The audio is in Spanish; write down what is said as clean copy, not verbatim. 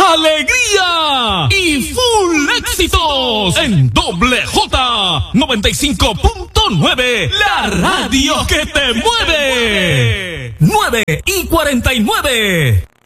alegría y full éxitos en Doble J 95.9, la radio que te mueve. 9:49.